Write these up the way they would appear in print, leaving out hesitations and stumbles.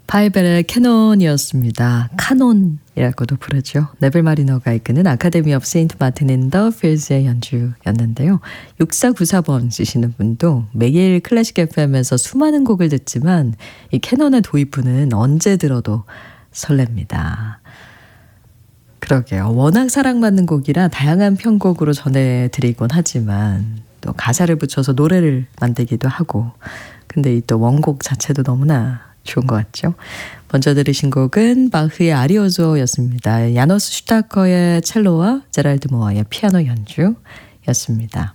파이벨의 캐논이었습니다. 카논이라고도 부르죠. 네벨 마리너가 이끄는 아카데미 오브 세인트 마틴 인 더 필즈의 연주였는데요. 6494번 쓰시는 분도 매일 클래식 FM에서 수많은 곡을 듣지만 이 캐논의 도입부는 언제 들어도 설렙니다. 그러게요. 워낙 사랑받는 곡이라 다양한 편곡으로 전해드리곤 하지만 또 가사를 붙여서 노래를 만들기도 하고 근데 이 또 원곡 자체도 너무나 좋은 것 같죠. 먼저 들으신 곡은 바흐의 아리오조였습니다. 야노스 슈타커의 첼로와 제랄드 모아의 피아노 연주였습니다.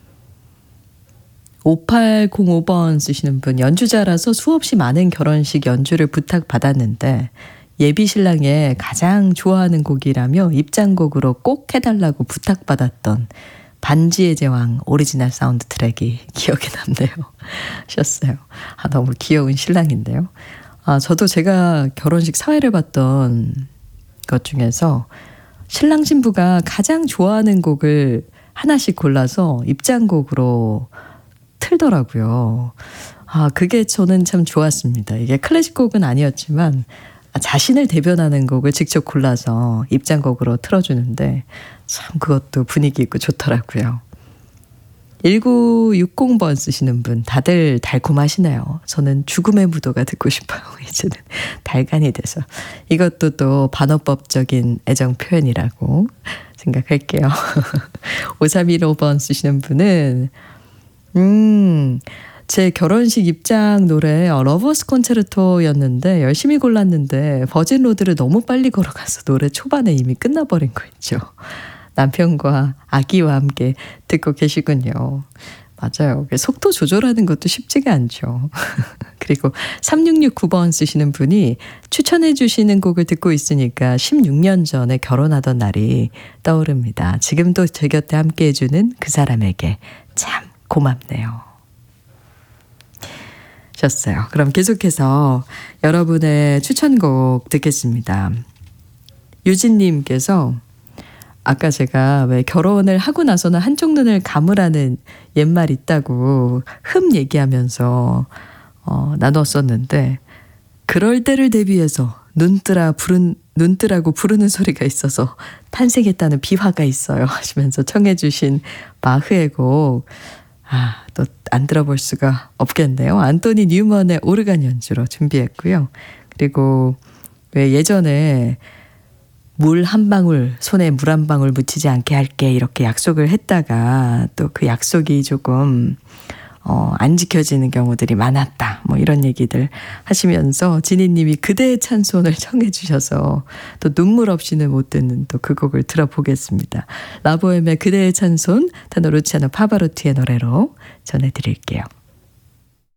5805번 쓰시는 분 연주자라서 수없이 많은 결혼식 연주를 부탁받았는데 예비 신랑의 가장 좋아하는 곡이라며 입장곡으로 꼭 해달라고 부탁받았던 반지의 제왕 오리지널 사운드 트랙이 기억에 남네요. 하셨어요. 너무 귀여운 신랑인데요. 저도 제가 결혼식 사회를 봤던 것 중에서 신랑 신부가 가장 좋아하는 곡을 하나씩 골라서 입장곡으로 틀더라고요. 그게 저는 참 좋았습니다. 이게 클래식 곡은 아니었지만 자신을 대변하는 곡을 직접 골라서 입장곡으로 틀어주는데 참 그것도 분위기 있고 좋더라고요. 1960번 쓰시는 분 다들 달콤하시네요. 저는 죽음의 무도가 듣고 싶어요. 이제는 달간이 돼서. 이것도 또 반어법적인 애정 표현이라고 생각할게요. 5315번 쓰시는 분은 제 결혼식 입장 노래 러버스 콘체르토였는데 열심히 골랐는데 버진 로드를 너무 빨리 걸어가서 노래 초반에 이미 끝나버린 거 있죠. 남편과 아기와 함께 듣고 계시군요. 맞아요. 속도 조절하는 것도 쉽지가 않죠. 그리고 3669번 쓰시는 분이 추천해 주시는 곡을 듣고 있으니까 16년 전에 결혼하던 날이 떠오릅니다. 지금도 제 곁에 함께 해주는 그 사람에게 참 고맙네요. 셨어요. 그럼 계속해서 여러분의 추천곡 듣겠습니다. 유진님께서 아까 제가 왜 결혼을 하고 나서는 한쪽 눈을 감으라는 옛말 있다고 얘기하면서 나눴었는데 그럴 때를 대비해서 눈뜨라고 부르는 소리가 있어서 탄생했다는 비화가 있어요 하시면서 청해 주신 바흐의 곡 또 안 들어볼 수가 없겠네요. 안토니 뉴먼의 오르간 연주로 준비했고요. 그리고 왜 예전에 물 한 방울, 손에 물 한 방울 묻히지 않게 할게 이렇게 약속을 했다가 또 그 약속이 조금 안 지켜지는 경우들이 많았다. 뭐 이런 얘기들 하시면서 지니님이 그대의 찬송을 청해 주셔서 또 눈물 없이는 못 듣는 또 그 곡을 들어보겠습니다. 라보엠의 그대의 찬송, 테너 루치아노 파바로티의 노래로 전해드릴게요.